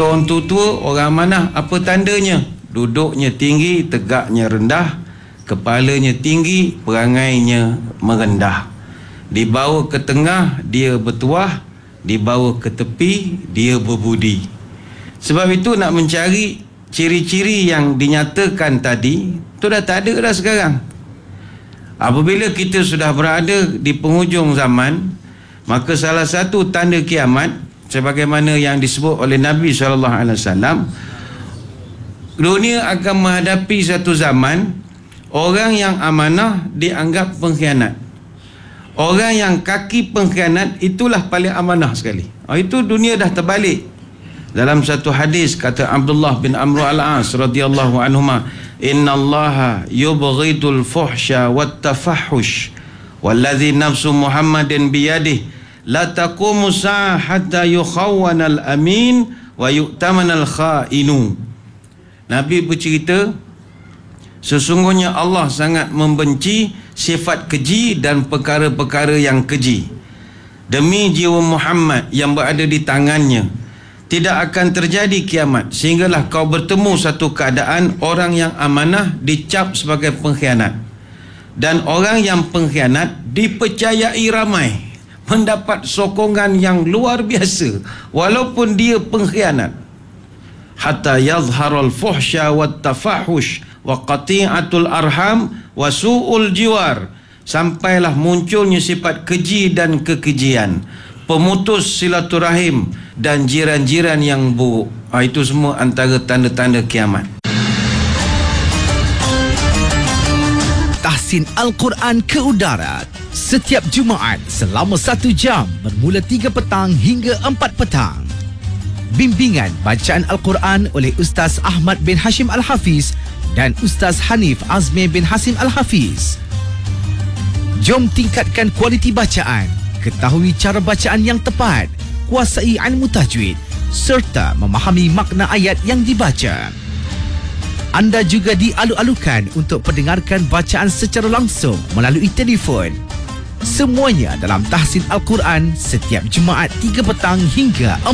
Kata orang tua, orang amanah apa tandanya? Duduknya tinggi, tegaknya rendah, kepalanya tinggi, perangainya merendah. Dibawa ke tengah, dia bertuah. Dibawa ke tepi, dia berbudi. Sebab itu nak mencari ciri-ciri yang dinyatakan tadi, itu dah tak ada dah sekarang. Apabila kita sudah berada di penghujung zaman, maka salah satu tanda kiamat, sebagaimana yang disebut oleh Nabi SAW, dunia akan menghadapi satu zaman, orang yang amanah dianggap pengkhianat. Orang yang kaki pengkhianat itulah paling amanah sekali. Itu dunia dah terbalik. Dalam satu hadis kata Abdullah bin Amr al-As radhiyallahu anhuma, innallaha yubghidul fuhsya wat tafahhush walladhi nafsu Muhammadin biyadihi la taqumu sa'ah hatta yukhawwana al-amin wa yu'tamana al-kha'inu. Nabi bercerita, sesungguhnya Allah sangat membenci sifat keji dan perkara-perkara yang keji. Demi jiwa Muhammad yang berada di tangannya, tidak akan terjadi kiamat sehinggalah kau bertemu satu keadaan orang yang amanah dicap sebagai pengkhianat, dan orang yang pengkhianat dipercayai ramai, mendapat sokongan yang luar biasa walaupun dia pengkhianat. Hatta yazharul fuhsya wat tafahush wa qati'atul arham wa su'ul jiwar, sampailah munculnya sifat keji dan kekejian, pemutus silaturahim dan jiran-jiran yang buruk. Itu semua antara tanda-tanda kiamat. Tahsin Al-Quran ke udara setiap Jumaat selama 1 jam bermula 3 petang hingga 4 petang. Bimbingan bacaan Al-Quran oleh Ustaz Ahmad bin Hashim Al-Hafiz dan Ustaz Hanif Azmi bin Hasim Al-Hafiz. Jom tingkatkan kualiti bacaan, ketahui cara bacaan yang tepat, kuasai ilmu tajwid serta memahami makna ayat yang dibaca. Anda juga dialu-alukan untuk pendengarkan bacaan secara langsung melalui telefon. Semuanya dalam Tahsin Al-Quran setiap Jumaat 3 petang hingga